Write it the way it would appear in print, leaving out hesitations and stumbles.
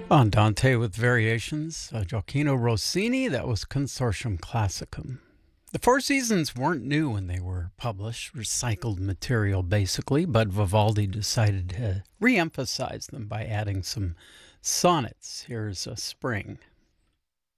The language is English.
Andante with Variations, Gioacchino Rossini, that was Consortium Classicum. The Four Seasons weren't new when they were published, recycled material basically, but Vivaldi decided to re emphasize them by adding some sonnets. Here's a Spring.